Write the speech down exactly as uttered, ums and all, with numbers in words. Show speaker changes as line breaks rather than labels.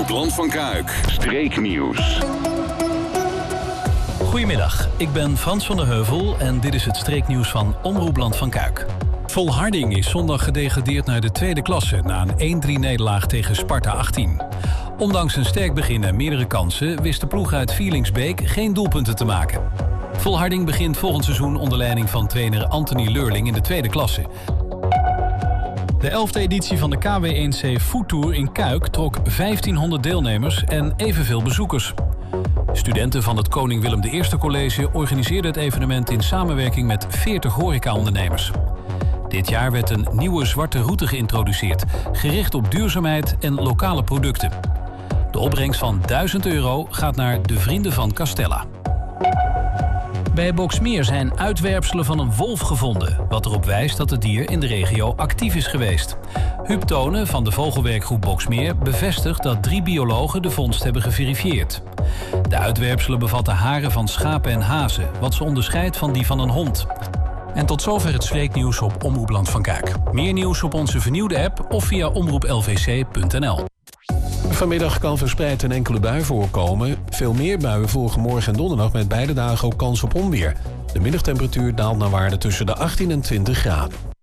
Omroep Land van Kuik. Streeknieuws.
Goedemiddag, ik ben Frans van der Heuvel en dit is het streeknieuws van Omroep Land van Kuik. Volharding is zondag gedegradeerd naar de tweede klasse na een één drie nederlaag tegen Sparta achttien. Ondanks een sterk begin en meerdere kansen wist de ploeg uit Vierlingsbeek geen doelpunten te maken. Volharding begint volgend seizoen onder leiding van trainer Anthony Leurling in de tweede klasse. De elfde editie van de K W één C Food Tour in Kuik trok vijftienhonderd deelnemers en evenveel bezoekers. Studenten van het Koning Willem de Eerste College organiseerden het evenement in samenwerking met veertig horecaondernemers. Dit jaar werd een nieuwe zwarte route geïntroduceerd, gericht op duurzaamheid en lokale producten. De opbrengst van duizend euro gaat naar de Vrienden van Castella. Bij Boxmeer zijn uitwerpselen van een wolf gevonden, wat erop wijst dat het dier in de regio actief is geweest. Huub Tonen van de vogelwerkgroep Boxmeer bevestigt dat drie biologen de vondst hebben geverifieerd. De uitwerpselen bevatten haren van schapen en hazen, wat ze onderscheidt van die van een hond. En tot zover het streeknieuws op Omroep Land van Kuik. Meer nieuws op onze vernieuwde app of via omroep l v c punt n l.
Vanmiddag kan verspreid een enkele bui voorkomen. Veel meer buien volgen morgen en donderdag met beide dagen ook kans op onweer. De middagtemperatuur daalt naar waarde tussen de achttien en twintig graden.